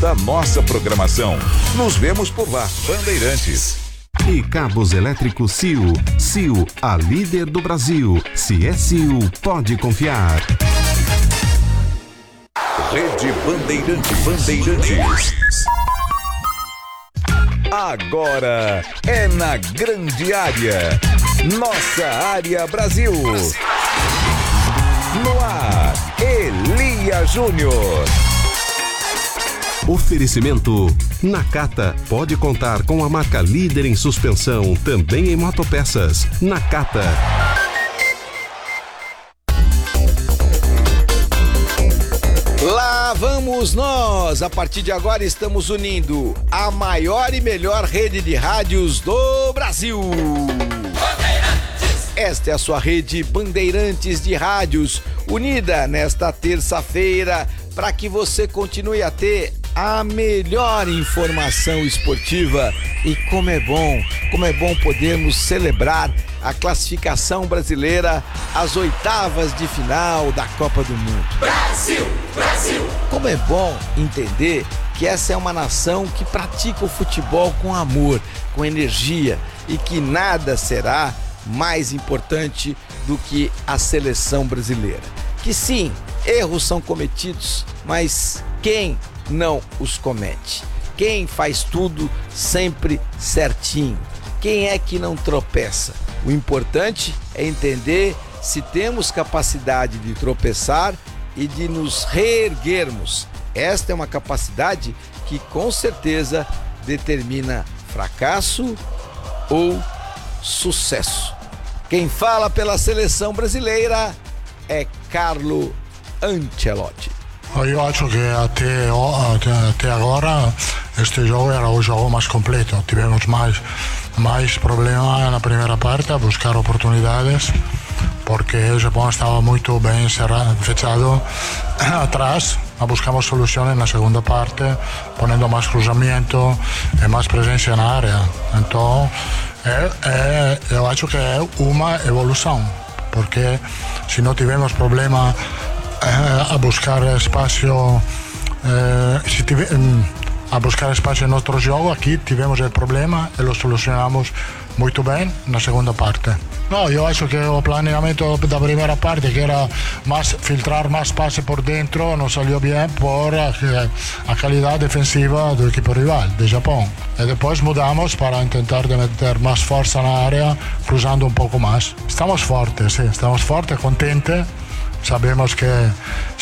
da nossa programação. Nos vemos por lá, Bandeirantes. E cabos elétricos Sil. Sil, a líder do Brasil. Se é Sil, pode confiar. Rede Bandeirantes. Agora é na grande área. Nossa área Brasil. No ar, Elia Júnior. Oferecimento Nakata. Pode contar com a marca líder em suspensão, também em motopeças. Nakata. Lá vamos nós! A partir de agora estamos unindo a maior e melhor rede de rádios do Brasil. Esta é a sua rede Bandeirantes de Rádios, unida nesta terça-feira para que você continue a ter a melhor informação esportiva. E como é bom podermos celebrar a classificação brasileira às oitavas de final da Copa do Mundo. Brasil! Como é bom entender que essa é uma nação que pratica o futebol com amor, com energia, e que nada será mais importante do que a seleção brasileira. Que sim, erros são cometidos, mas quem não os comete? Quem faz tudo sempre certinho? Quem é que não tropeça? O importante é entender se temos capacidade de tropeçar e de nos reerguermos. Esta é uma capacidade que com certeza determina fracasso ou sucesso. Quem fala pela seleção brasileira é Carlo Ancelotti. Eu acho que até agora este jogo era o jogo mais completo. Tivemos mais problemas na primeira parte a buscar oportunidades, porque o Japão estava muito bem fechado atrás. Buscamos soluções na segunda parte, ponendo mais cruzamento e mais presença na área. Então, eu acho que é uma evolução, porque se não tivemos problema a buscar espaço, a buscar espaço em outro jogo, aqui tivemos o problema e lo solucionamos muito bem na segunda parte. No, eu acho que o planeamento da primeira parte, que era filtrar mais passe por dentro, não saiu bem por a qualidade defensiva do equipe rival, do Japão. E depois mudamos para tentar meter mais força na área, cruzando um pouco mais. Estamos fortes, sim, estamos fortes, contentes. Sabemos que